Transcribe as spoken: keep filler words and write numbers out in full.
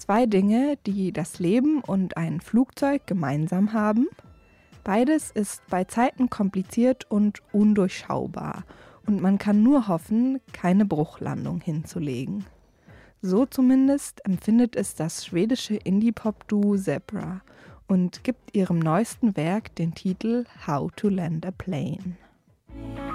Zwei Dinge, die das Leben und ein Flugzeug gemeinsam haben. Beides ist bei Zeiten kompliziert und undurchschaubar und man kann nur hoffen, keine Bruchlandung hinzulegen. So zumindest empfindet es das schwedische Indie-Pop-Duo Zebra und gibt ihrem neuesten Werk den Titel How to Land a Plane.